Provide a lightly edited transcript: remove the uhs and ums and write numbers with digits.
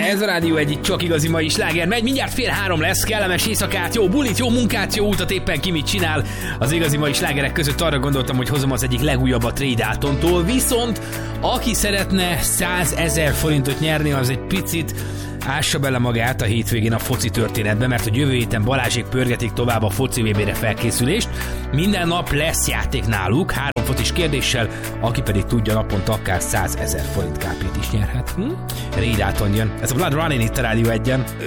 Ez a Rádió egyik csak igazi mai sláger. Megy, mindjárt 2:30 lesz, kellemes éjszakát, jó bulit, jó munkát, jó utat, éppen ki mit csinál. Az igazi mai slágerek között arra gondoltam, hogy hozom az egyik legújabbat Ray Daltontól, viszont aki szeretne 100 000 forintot nyerni, az egy picit ássa bele magát a hétvégén a foci történetbe, mert hogy jövő héten Balázsék pörgetik tovább a foci VB-re felkészülést. Minden nap lesz játék náluk, 3 focis kérdéssel, aki pedig tudja, naponta akár 100 000 forint kápét is nyerhet. Ray Dalton jön. Ez a Blood Running itt a Rádió 1-en.